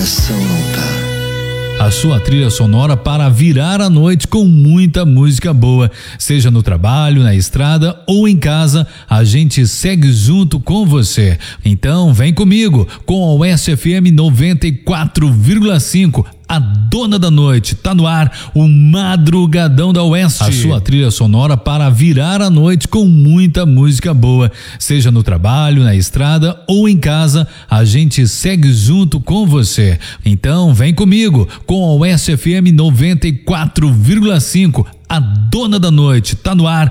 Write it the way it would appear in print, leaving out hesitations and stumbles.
coração não tá. A sua trilha sonora para virar a noite com muita música boa. Seja no trabalho, na estrada ou em casa, a gente segue junto com você. Então vem comigo com a Oeste FM 94,5. A dona da noite, tá no ar, o Madrugadão da Oeste. A sua trilha sonora para virar a noite com muita música boa. Seja no trabalho, na estrada ou em casa, a gente segue junto com você. Então vem comigo com a Oeste FM 94,5. A dona da noite, tá no ar,